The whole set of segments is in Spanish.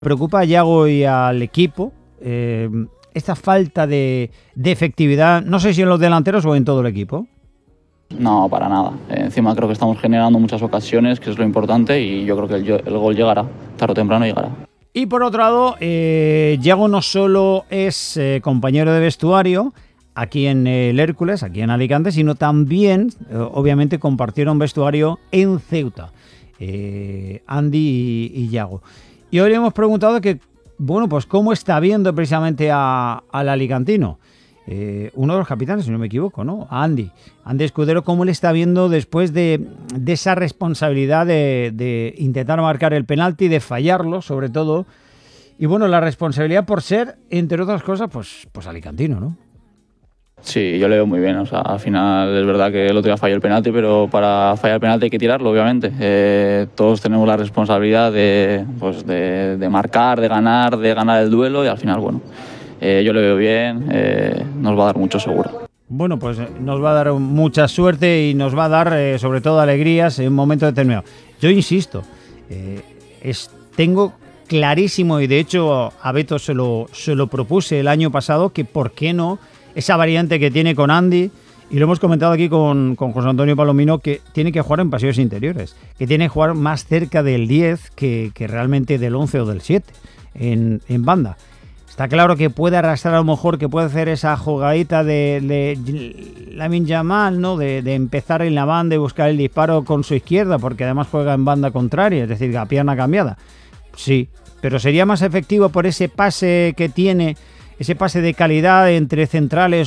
Preocupa a Yago y al equipo esta falta de efectividad, no sé si en los delanteros o en todo el equipo. No, para nada. Encima creo que estamos generando muchas ocasiones, que es lo importante, y yo creo que el gol llegará, tarde o temprano llegará. Y por otro lado, Yago no solo es compañero de vestuario aquí en el Hércules, aquí en Alicante, sino también, obviamente, compartieron vestuario en Ceuta, Andy y Yago. Y hoy le hemos preguntado bueno, pues cómo está viendo precisamente al alicantino. Uno de los capitanes, si no me equivoco, ¿no? A Andy Escudero, cómo le está viendo después de esa responsabilidad de intentar marcar el penalti, de fallarlo, sobre todo. Y bueno, la responsabilidad por ser, entre otras cosas, pues alicantino, ¿no? Sí, yo le veo muy bien. O sea, al final es verdad que el otro día falló el penalti, pero para fallar el penalti hay que tirarlo, obviamente. Todos tenemos la responsabilidad de marcar, de ganar el duelo, y al final, bueno, yo le veo bien, nos va a dar mucho seguro. Bueno, pues nos va a dar mucha suerte y nos va a dar sobre todo alegrías en un momento determinado. Yo insisto, tengo clarísimo, y de hecho a Beto se lo propuse el año pasado, que por qué no esa variante que tiene con Andy, y lo hemos comentado aquí con José Antonio Palomino, que tiene que jugar en pasillos interiores, que tiene que jugar más cerca del 10 que realmente del 11 o del 7 en banda. Está claro que puede arrastrar, a lo mejor, que puede hacer esa jugadita de Lamine Yamal, ¿no? De empezar en la banda y buscar el disparo con su izquierda, porque además juega en banda contraria, es decir, a pierna cambiada. Sí, pero sería más efectivo por ese pase que tiene, ese pase de calidad entre centrales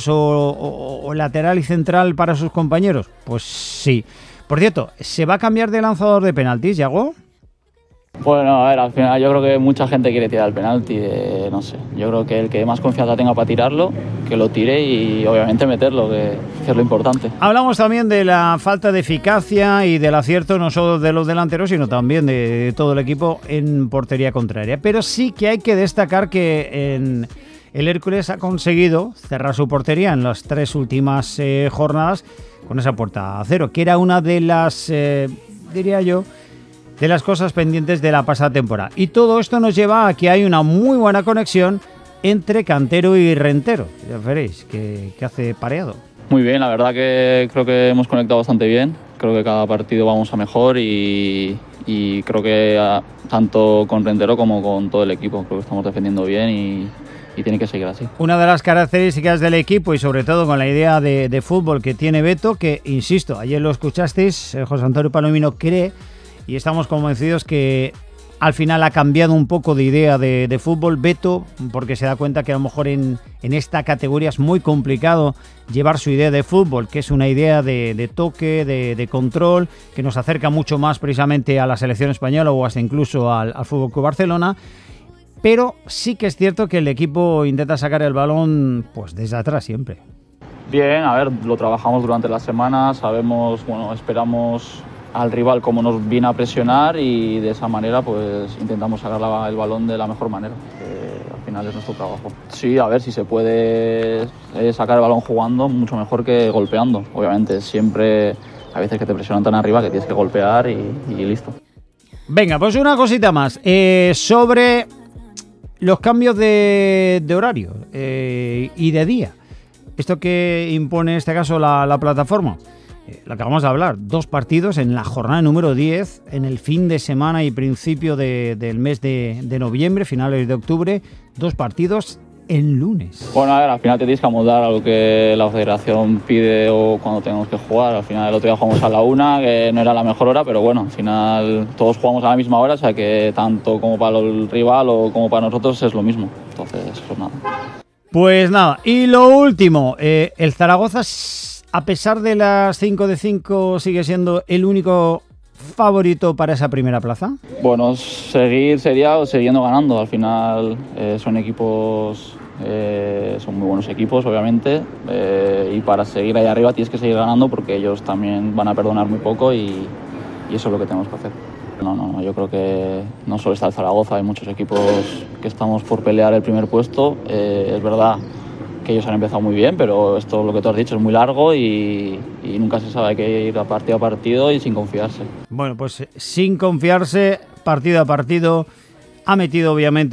o lateral y central para sus compañeros. Pues sí. Por cierto, ¿se va a cambiar de lanzador de penaltis, Yago? Bueno, a ver, al final yo creo que mucha gente quiere tirar el penalti, no sé. Yo creo que el que más confianza tenga para tirarlo, que lo tire y obviamente meterlo, que es lo importante. Hablamos también de la falta de eficacia y del acierto no solo de los delanteros, sino también de todo el equipo en portería contraria. Pero sí que hay que destacar que el Hércules ha conseguido cerrar su portería en las 3 últimas jornadas con esa puerta a 0, que era una de las, diría yo, de las cosas pendientes de la pasada temporada. Y todo esto nos lleva a que hay una muy buena conexión entre Cantero y Rentero. Ya veréis que hace pareado. Muy bien, la verdad que creo que hemos conectado bastante bien. Creo que cada partido vamos a mejor y creo que tanto con Rentero como con todo el equipo creo que estamos defendiendo bien y tiene que seguir así. Una de las características del equipo, y sobre todo con la idea de fútbol que tiene Beto, que insisto, ayer lo escuchasteis, José Antonio Palomino cree, y estamos convencidos que al final ha cambiado un poco de idea de fútbol Beto, porque se da cuenta que a lo mejor en esta categoría es muy complicado llevar su idea de fútbol, que es una idea de toque, de control, que nos acerca mucho más precisamente a la selección española o hasta incluso al Fútbol Club Barcelona. Pero sí que es cierto que el equipo intenta sacar el balón pues desde atrás siempre. Bien, a ver, lo trabajamos durante la semana, sabemos, bueno, esperamos al rival cómo nos viene a presionar y de esa manera pues intentamos sacar el balón de la mejor manera, que al final es nuestro trabajo. Sí, a ver, si se puede sacar el balón jugando, mucho mejor que golpeando. Obviamente siempre hay veces que te presionan tan arriba que tienes que golpear y listo. Venga, pues una cosita más sobre los cambios de horario y de día. Esto que impone en este caso la plataforma. Lo que acabamos de hablar, 2 partidos en la jornada número 10, en el fin de semana y principio del mes de noviembre, finales de octubre, 2 partidos en lunes. Bueno, a ver, al final te tienes que amoldar a lo que la federación pide o cuando tenemos que jugar. Al final el otro día jugamos a la 1, que no era la mejor hora, pero bueno, al final todos jugamos a la misma hora, o sea que tanto como para el rival o como para nosotros es lo mismo. Entonces, pues nada. Pues nada, y lo último, el Zaragoza, a pesar de las 5 de 5, sigue siendo el único favorito para esa primera plaza. Bueno, seguir sería siguiendo ganando. Al final son equipos, son muy buenos equipos, obviamente, y para seguir ahí arriba tienes que seguir ganando porque ellos también van a perdonar muy poco y eso es lo que tenemos que hacer. No, yo creo que no solo está el Zaragoza, hay muchos equipos que estamos por pelear el primer puesto. Es verdad que ellos han empezado muy bien, pero esto, lo que tú has dicho, es muy largo y nunca se sabe, hay que ir a partido y sin confiarse. Bueno, pues sin confiarse, partido a partido, Ha metido obviamente